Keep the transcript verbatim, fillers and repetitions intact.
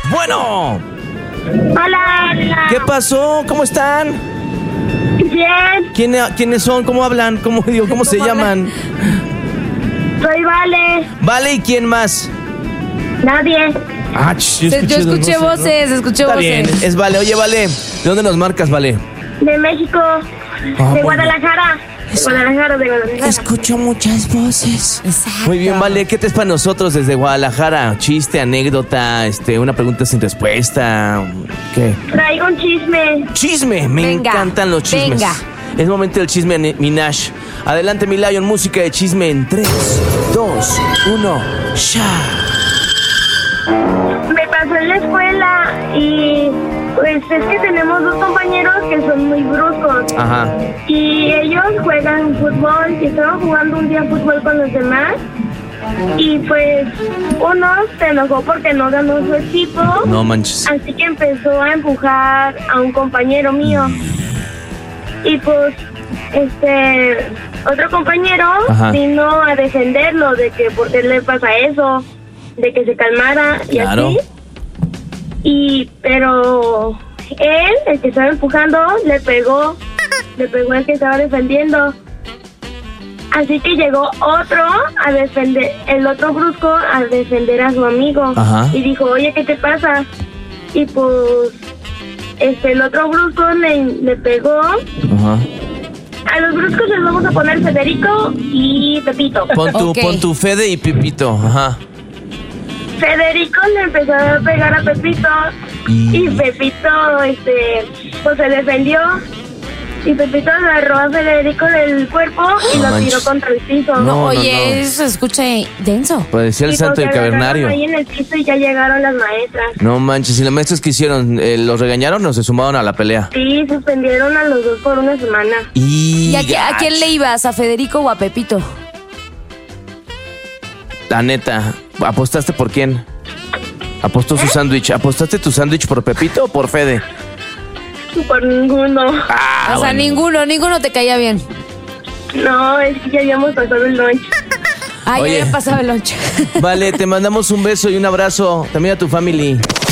Bueno. Hola, hola. ¿Qué pasó? ¿Cómo están? Bien. ¿Quién, ¿Quiénes son? ¿Cómo hablan? ¿Cómo, digo, ¿cómo se llaman? Soy Vale. Vale, ¿y quién más? Nadie. Ah, ch, yo Se- escuché, yo escuché no sé, voces, ¿no? escuché Está voces. bien, es Vale. Oye, Vale, ¿de dónde nos marcas, Vale? De México. Ah, de bueno. Guadalajara. De Guadalajara, de Guadalajara. Escucho muchas voces. Exacto. Muy bien, Vale, ¿qué te es para nosotros desde Guadalajara? Chiste, anécdota, este, una pregunta sin respuesta. ¿Qué? Traigo un chisme. Chisme, me Venga, encantan los chismes. venga. Es momento del chisme, Ni- Minash. Adelante, mi Lion, música de chisme en tres, dos, uno, ya. Me pasó en la escuela y pues es que tenemos dos compañeros que son muy bruscos. Ajá. Y ellos juegan fútbol y estaban jugando un día fútbol con los demás. Y pues uno se enojó porque no ganó su equipo. No manches. Así que empezó a empujar a un compañero mío. Y pues, este, otro compañero Ajá. vino a defenderlo de que por qué le pasa eso, de que se calmara y Claro. así. Y, pero él, el que estaba empujando, le pegó, le pegó al que estaba defendiendo. Así que llegó otro a defender, el otro brusco a defender a su amigo. Ajá. Y dijo, oye, ¿qué te pasa? Y pues, este, el otro brusco le, le pegó. Ajá. A los bruscos les vamos a poner Federico y Pepito. Pon tu, Ok. pon tu Fede y Pipito. Ajá. Federico le empezó a pegar a Pepito Y- y Pepito, este, pues se defendió. Y Pepito agarró a Federico del cuerpo y No lo manches. tiró contra el piso. No, no, Oye, no. eso se escucha denso. Parecía el Y santo pues del se agarraron cavernario. ahí en el piso y ya llegaron las maestras. No manches, ¿y los maestros qué hicieron? Eh, ¿Los regañaron o se sumaron a la pelea? Sí, suspendieron a los dos por una semana. Y ¿Y a, qui- a quién le ibas? ¿A Federico o a Pepito? La neta, ¿apostaste por quién? Apostó su sándwich. ¿Apostaste tu sándwich por Pepito o por Fede? Por ninguno. Ah, o sea, bueno. ninguno, ninguno te caía bien. No, es que ya habíamos pasado el lunch. Ay, Oye. ya había pasado el lunch. Vale, te mandamos un beso y un abrazo. También a tu family.